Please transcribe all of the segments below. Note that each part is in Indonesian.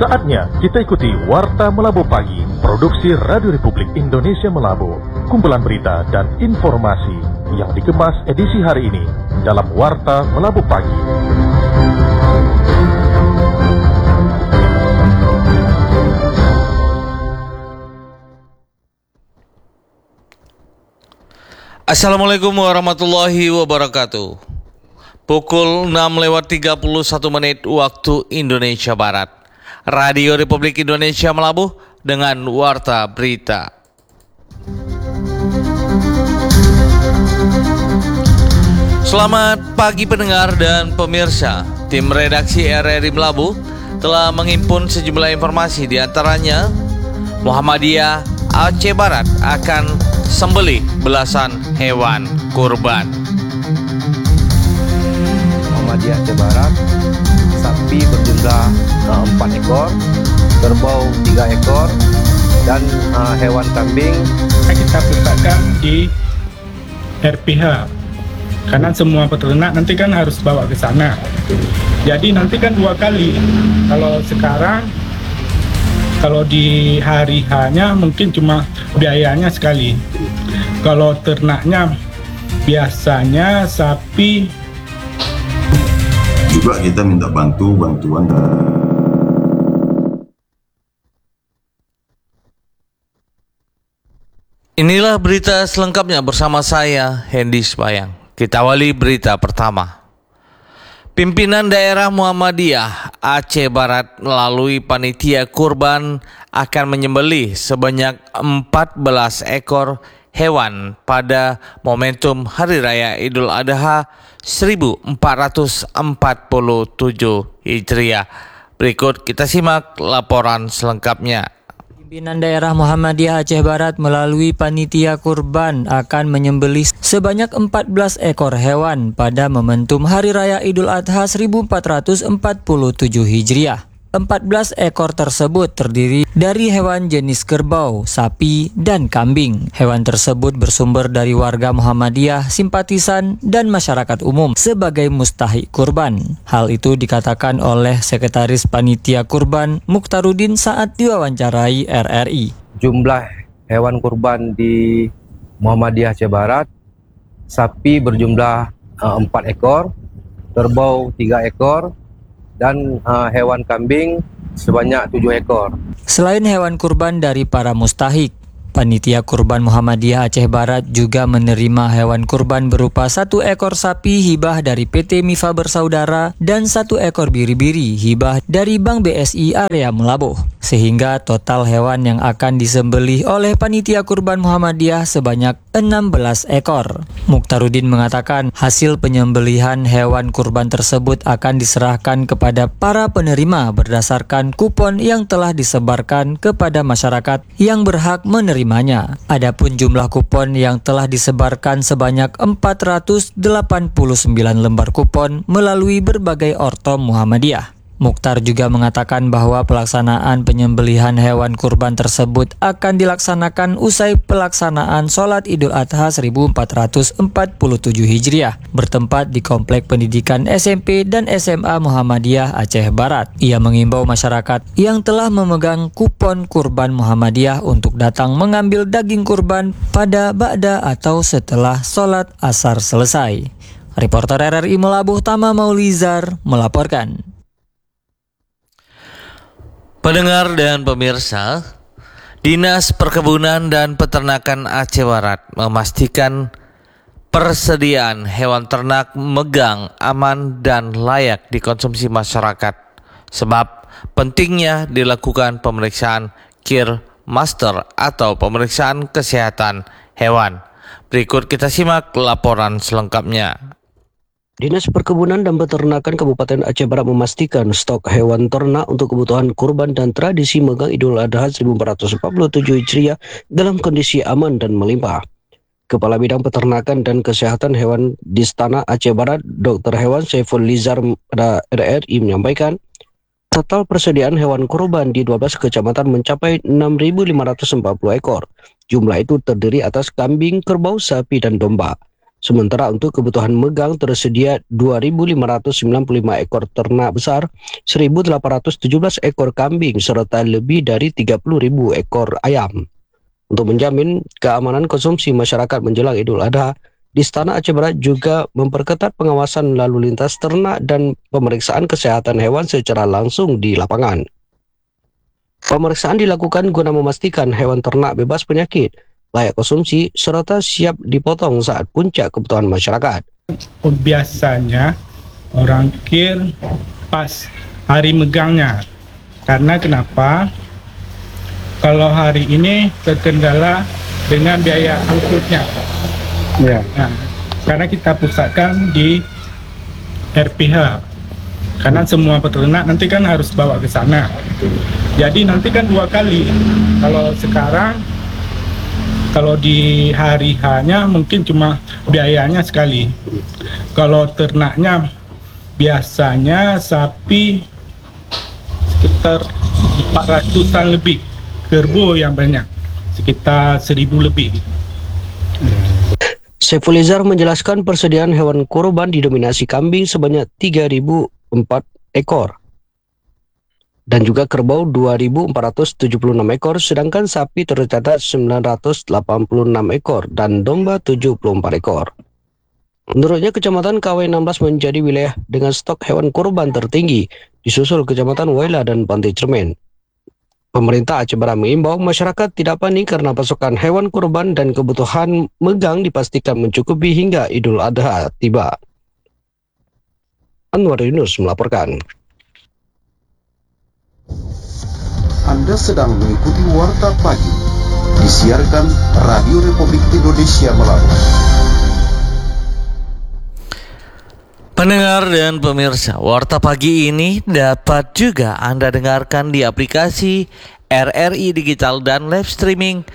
Saatnya kita ikuti Warta Melabu Pagi, produksi Radio Republik Indonesia Melabu. Kumpulan berita dan informasi yang dikemas edisi hari ini dalam Warta Melabu Pagi. Assalamualaikum warahmatullahi wabarakatuh. Pukul 6:31 waktu Indonesia Barat. Radio Republik Indonesia Melabuh dengan Warta Berita. Selamat pagi pendengar dan pemirsa. Tim redaksi RRI Melabuh telah menghimpun sejumlah informasi, di antaranya Muhammadiyah Aceh Barat akan sembelih belasan hewan kurban. Muhammadiyah Aceh Barat, sapi berjumlah 4 ekor, kerbau 3 ekor, dan hewan kambing. Kita pusatkan di RPH, karena semua peternak nanti kan harus bawa ke sana. Jadi nanti kan 2 kali. Kalau sekarang, kalau di hari H-nya mungkin cuma biayanya sekali. Kalau ternaknya biasanya sapi juga kita minta bantuan. Inilah berita selengkapnya bersama saya, Hendy Spayang. Kita awali berita pertama. Pimpinan daerah Muhammadiyah Aceh Barat melalui panitia kurban akan menyembelih sebanyak 14 ekor hewan pada momentum Hari Raya Idul Adha 1447 Hijriah. Berikut kita simak laporan selengkapnya. Pimpinan daerah Muhammadiyah Aceh Barat melalui panitia kurban akan menyembelih sebanyak 14 ekor hewan pada momentum Hari Raya Idul Adha 1447 Hijriah. 14 ekor tersebut terdiri dari hewan jenis kerbau, sapi, dan kambing. Hewan tersebut bersumber dari warga Muhammadiyah, simpatisan, dan masyarakat umum sebagai mustahik kurban. Hal itu dikatakan oleh Sekretaris Panitia Kurban Mukhtaruddin saat diwawancarai RRI. Jumlah hewan kurban di Muhammadiyah Aceh Barat, sapi berjumlah 4 ekor, kerbau 3 ekor, dan hewan kambing sebanyak 7 ekor. Selain hewan kurban dari para mustahik, Panitia Kurban Muhammadiyah Aceh Barat juga menerima hewan kurban berupa 1 ekor sapi hibah dari PT Mifa Bersaudara dan 1 ekor biri-biri hibah dari Bank BSI area Melabuh. Sehingga total hewan yang akan disembelih oleh Panitia Kurban Muhammadiyah sebanyak 16 ekor. Mukhtaruddin mengatakan hasil penyembelihan hewan kurban tersebut akan diserahkan kepada para penerima berdasarkan kupon yang telah disebarkan kepada masyarakat yang berhak menerimanya. Adapun jumlah kupon yang telah disebarkan sebanyak 489 lembar kupon melalui berbagai ortom Muhammadiyah. Mukhtar juga mengatakan bahwa pelaksanaan penyembelihan hewan kurban tersebut akan dilaksanakan usai pelaksanaan sholat Idul Adha 1447 Hijriah bertempat di Komplek Pendidikan SMP dan SMA Muhammadiyah Aceh Barat. Ia mengimbau masyarakat yang telah memegang kupon kurban Muhammadiyah untuk datang mengambil daging kurban pada ba'da atau setelah sholat asar selesai. Reporter RRI Melabuh Tama Maulizar melaporkan. Pendengar dan pemirsa, Dinas Perkebunan dan Peternakan Aceh Barat memastikan persediaan hewan ternak megang, aman, dan layak dikonsumsi masyarakat. Sebab pentingnya dilakukan pemeriksaan KIR Master atau pemeriksaan kesehatan hewan. Berikut kita simak laporan selengkapnya. Dinas Perkebunan dan Peternakan Kabupaten Aceh Barat memastikan stok hewan ternak untuk kebutuhan kurban dan tradisi megang Idul Adha 1447 Hijriah dalam kondisi aman dan melimpah. Kepala Bidang Peternakan dan Kesehatan Hewan di Istana Aceh Barat, Dr. Hewan Saiful Lizar pada RRI menyampaikan, total persediaan hewan kurban di 12 kecamatan mencapai 6.540 ekor. Jumlah itu terdiri atas kambing, kerbau, sapi, dan domba. Sementara untuk kebutuhan megang tersedia 2.595 ekor ternak besar, 1.817 ekor kambing, serta lebih dari 30.000 ekor ayam. Untuk menjamin keamanan konsumsi masyarakat menjelang Idul Adha, di Istana Aceh Barat juga memperketat pengawasan lalu lintas ternak dan pemeriksaan kesehatan hewan secara langsung di lapangan. Pemeriksaan dilakukan guna memastikan hewan ternak bebas penyakit, layak konsumsi, serta siap dipotong saat puncak kebutuhan masyarakat. Biasanya orang kir pas hari megangnya. Karena kenapa? Kalau hari ini terkendala dengan biaya angkutnya. Ya. Nah, karena kita pusatkan di RPH. Karena semua peternak nanti kan harus bawa ke sana. Jadi nanti kan 2 kali. Kalau sekarang, kalau di hari H-nya mungkin cuma biayanya sekali. Kalau ternaknya biasanya sapi sekitar 400-an lebih, kerbau yang banyak sekitar 1.000 lebih. Saiful Izar menjelaskan persediaan hewan kurban didominasi kambing sebanyak 3.004 ekor dan juga kerbau 2.476 ekor, sedangkan sapi tercatat 986 ekor dan domba 74 ekor. Menurutnya, Kecamatan KW16 menjadi wilayah dengan stok hewan kurban tertinggi, disusul Kecamatan Waila dan Pantai Cermin. Pemerintah Aceh Barat mengimbau masyarakat tidak panik karena pasokan hewan kurban dan kebutuhan megang dipastikan mencukupi hingga Idul Adha tiba. Anwar Yunus melaporkan. Anda sedang mengikuti Warta Pagi, disiarkan Radio Republik Indonesia melalui. Pendengar dan pemirsa, Warta Pagi ini dapat juga Anda dengarkan di aplikasi RRI Digital dan live streaming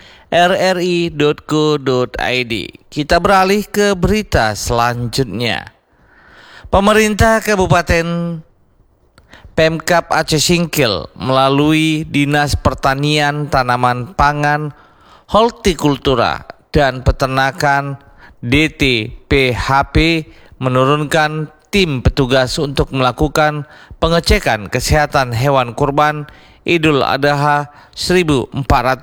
rri.co.id. Kita beralih ke berita selanjutnya. Pemerintah Kabupaten Pemkab Aceh Singkil melalui Dinas Pertanian, Tanaman Pangan, Hortikultura dan Peternakan DTPHP menurunkan tim petugas untuk melakukan pengecekan kesehatan hewan kurban Idul Adha 1447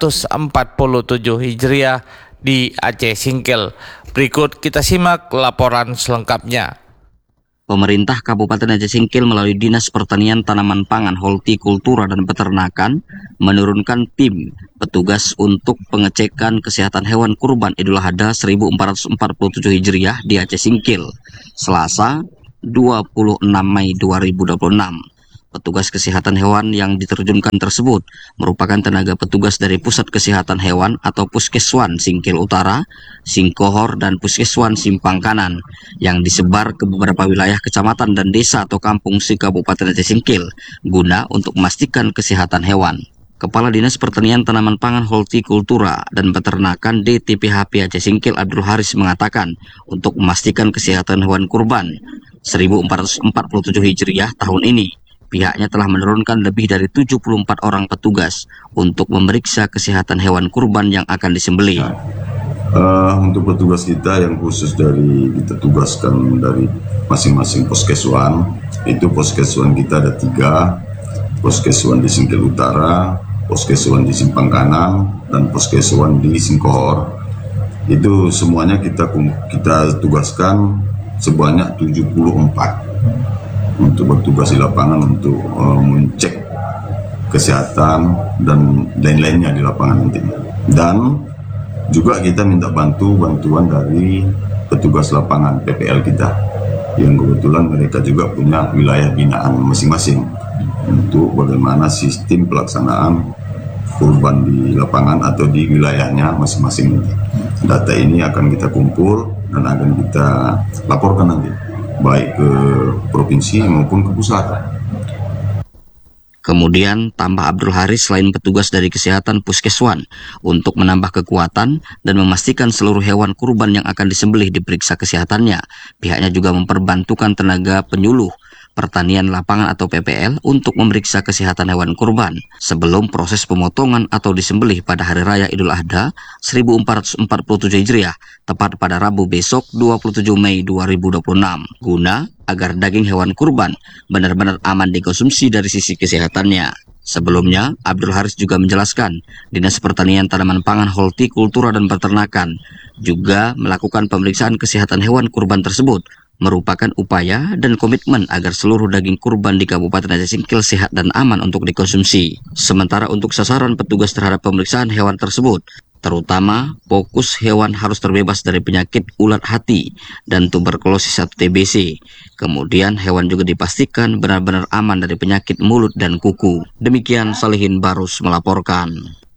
Hijriah di Aceh Singkil. Berikut kita simak laporan selengkapnya. Pemerintah Kabupaten Aceh Singkil melalui Dinas Pertanian, Tanaman Pangan, Hortikultura dan Peternakan menurunkan tim petugas untuk pengecekan kesehatan hewan kurban Idul Adha 1447 Hijriah di Aceh Singkil, Selasa 26 Mei 2026. Petugas kesehatan hewan yang diterjunkan tersebut merupakan tenaga petugas dari Pusat Kesehatan Hewan atau Puskeswan Singkil Utara, Singkohor, dan Puskeswan Simpang Kanan yang disebar ke beberapa wilayah kecamatan dan desa atau kampung di Kabupaten Aceh Singkil guna untuk memastikan kesehatan hewan. Kepala Dinas Pertanian, Tanaman Pangan, Hortikultura dan Peternakan DTPHP Aceh Singkil Abdul Haris mengatakan untuk memastikan kesehatan hewan kurban 1447 Hijriah tahun ini, pihaknya telah menurunkan lebih dari 74 orang petugas untuk memeriksa kesehatan hewan kurban yang akan disembelih. Untuk petugas kita yang khusus kita tugaskan dari masing-masing Puskeswan, itu Puskeswan kita ada 3, Puskeswan di Singkil Utara, Puskeswan di Simpang Kanan, dan Puskeswan di Singkohor. Itu semuanya kita tugaskan sebanyak 74 untuk bertugas di lapangan untuk mencek kesehatan dan lain-lainnya di lapangan nanti. Dan juga kita minta bantuan dari petugas lapangan PPL kita yang kebetulan mereka juga punya wilayah binaan masing-masing untuk bagaimana sistem pelaksanaan kurban di lapangan atau di wilayahnya masing-masing. Data ini akan kita kumpul dan akan kita laporkan nanti baik ke provinsi maupun ke pusat. Kemudian tambah Abdul Haris, selain petugas dari kesehatan Puskeswan untuk menambah kekuatan dan memastikan seluruh hewan kurban yang akan disembelih diperiksa kesehatannya, pihaknya juga memperbantukan tenaga penyuluh Pertanian Lapangan atau PPL untuk memeriksa kesehatan hewan kurban sebelum proses pemotongan atau disembelih pada Hari Raya Idul Adha 1447 Hijriah, tepat pada Rabu besok 27 Mei 2026, guna agar daging hewan kurban benar-benar aman dikonsumsi dari sisi kesehatannya. Sebelumnya, Abdul Haris juga menjelaskan, Dinas Pertanian Tanaman Pangan, Hortikultura dan Peternakan juga melakukan pemeriksaan kesehatan hewan kurban tersebut, merupakan upaya dan komitmen agar seluruh daging kurban di Kabupaten Aceh Singkil sehat dan aman untuk dikonsumsi. Sementara untuk sasaran petugas terhadap pemeriksaan hewan tersebut, terutama fokus hewan harus terbebas dari penyakit ulat hati dan tuberkulosis atau TBC. Kemudian hewan juga dipastikan benar-benar aman dari penyakit mulut dan kuku. Demikian Salihin Barus melaporkan.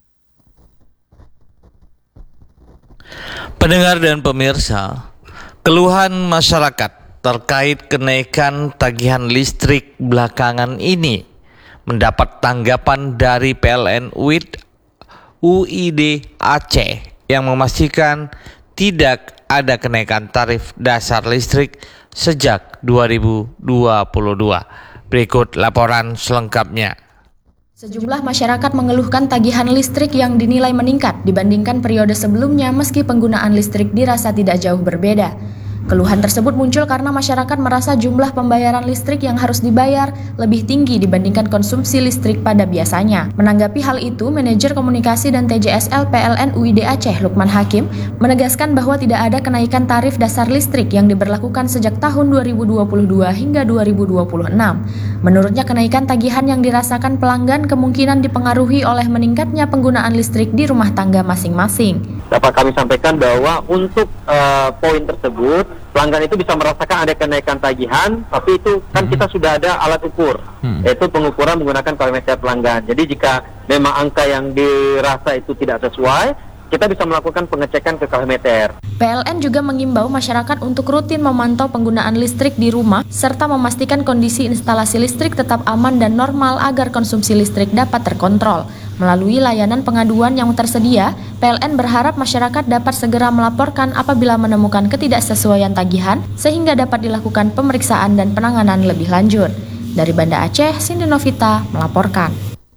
Pendengar dan pemirsa, keluhan masyarakat terkait kenaikan tagihan listrik belakangan ini mendapat tanggapan dari PLN UID Aceh yang memastikan tidak ada kenaikan tarif dasar listrik sejak 2022. Berikut laporan selengkapnya. Sejumlah masyarakat mengeluhkan tagihan listrik yang dinilai meningkat dibandingkan periode sebelumnya meski penggunaan listrik dirasa tidak jauh berbeda. Keluhan tersebut muncul karena masyarakat merasa jumlah pembayaran listrik yang harus dibayar lebih tinggi dibandingkan konsumsi listrik pada biasanya. Menanggapi hal itu, Manajer Komunikasi dan TJSL PLN UID Aceh, Lukman Hakim, menegaskan bahwa tidak ada kenaikan tarif dasar listrik yang diberlakukan sejak tahun 2022 hingga 2026. Menurutnya, kenaikan tagihan yang dirasakan pelanggan kemungkinan dipengaruhi oleh meningkatnya penggunaan listrik di rumah tangga masing-masing. Dapat kami sampaikan bahwa untuk poin tersebut, pelanggan itu bisa merasakan ada kenaikan tagihan, tapi itu kan kita sudah ada alat ukur, yaitu pengukuran menggunakan parameter pelanggan. Jadi jika memang angka yang dirasa itu tidak sesuai, kita bisa melakukan pengecekan ke kalorimeter. PLN juga mengimbau masyarakat untuk rutin memantau penggunaan listrik di rumah, serta memastikan kondisi instalasi listrik tetap aman dan normal agar konsumsi listrik dapat terkontrol. Melalui layanan pengaduan yang tersedia, PLN berharap masyarakat dapat segera melaporkan apabila menemukan ketidaksesuaian tagihan, sehingga dapat dilakukan pemeriksaan dan penanganan lebih lanjut. Dari Banda Aceh, Cindy Novita melaporkan.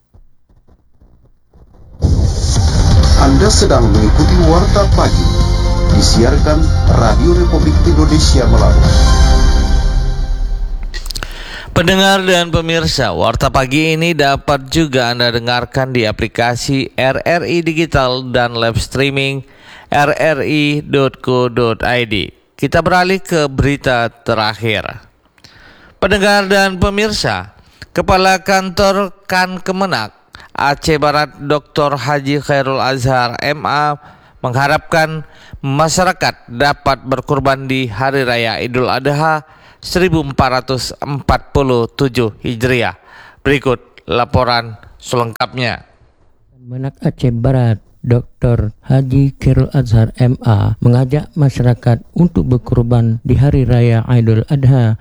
Anda sedang mengikuti Warta Pagi, disiarkan Radio Republik Indonesia melalui. Pendengar dan pemirsa, Warta Pagi ini dapat juga Anda dengarkan di aplikasi RRI Digital dan live streaming rri.co.id. Kita beralih ke berita terakhir. Pendengar dan pemirsa, Kepala Kantor Kemenak Aceh Barat Dr. Haji Khairul Azhar MA mengharapkan masyarakat dapat berkurban di Hari Raya Idul Adha 1447 Hijriah. Berikut laporan selengkapnya. Kemenak Aceh Barat Dr. Haji Khairul Azhar MA mengajak masyarakat untuk berkurban di Hari Raya Idul Adha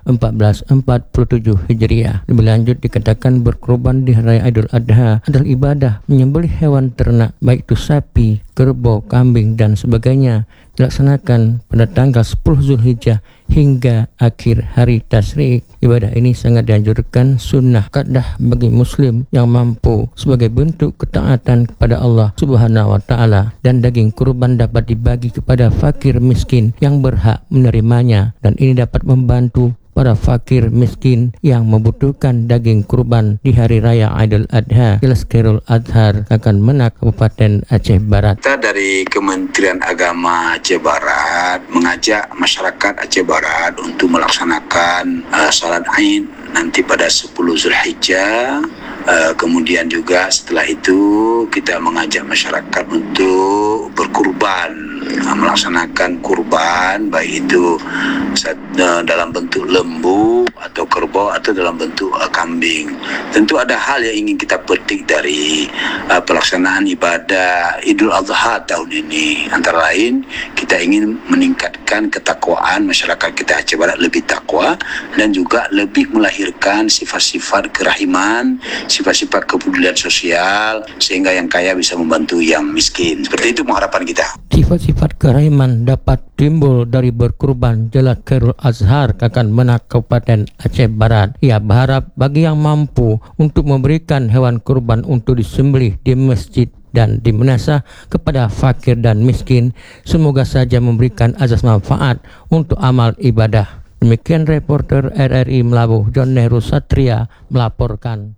1447 Hijriah. Lebih lanjut dikatakan berkurban di Hari Raya Idul Adha adalah ibadah menyembelih hewan ternak, baik itu sapi, kerbau, kambing, dan sebagainya, dilaksanakan pada tanggal 10 Zulhijjah hingga akhir hari tasyrik. Ibadah ini sangat dianjurkan, sunnah kadah bagi muslim yang mampu sebagai bentuk ketaatan kepada Allah Subhanahu wa taala, dan daging kurban dapat dibagi kepada fakir miskin yang berhak menerimanya, dan ini dapat membantu para fakir miskin yang membutuhkan daging kurban di Hari Raya Idul Adha. Jelas Khairul Azhar akan Menak Kabupaten Aceh Barat. Kita dari Kementerian Agama Aceh Barat mengajak masyarakat Aceh Barat untuk melaksanakan salat Aid nanti pada 10 Zulhijjah. Kemudian juga setelah itu kita mengajak masyarakat untuk berkurban, melaksanakan kurban, baik itu dalam bentuk lembu atau kerbau atau dalam bentuk kambing. Tentu ada hal yang ingin kita petik dari pelaksanaan ibadah Idul Adha tahun ini. Antara lain, kita ingin meningkatkan ketakwaan masyarakat kita Aceh Barat, lebih takwa dan juga lebih melahirkan sifat-sifat kerahiman, sifat-sifat kepedulian sosial, sehingga yang kaya bisa membantu yang miskin. Seperti itu pengharapan kita. Sifat-sifat kerahiman dapat timbul dari berkurban, jelas Khairul Azhar akan Menak Kabupaten Aceh Barat. Ia berharap bagi yang mampu untuk memberikan hewan kurban untuk disembelih di masjid dan di jenazah kepada fakir dan miskin, semoga saja memberikan azas manfaat untuk amal ibadah. Demikian reporter RRI Melabuh John Nehru Satria melaporkan.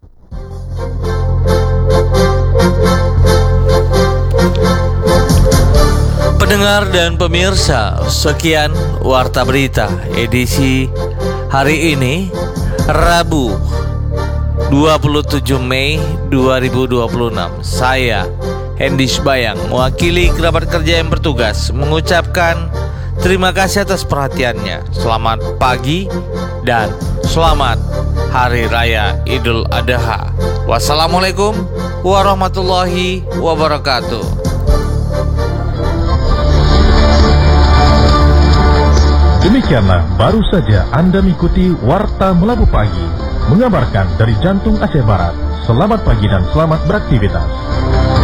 Pendengar dan pemirsa, sekian Warta Berita edisi hari ini, Rabu 27 Mei 2026. Saya, Hendis Bayang, mewakili kerabat kerja yang bertugas, mengucapkan terima kasih atas perhatiannya. Selamat pagi dan selamat Hari Raya Idul Adha. Wassalamualaikum warahmatullahi wabarakatuh. Demikianlah baru saja Anda mengikuti Warta Melabuh Pagi, mengabarkan dari jantung Aceh Barat. Selamat pagi dan selamat beraktivitas.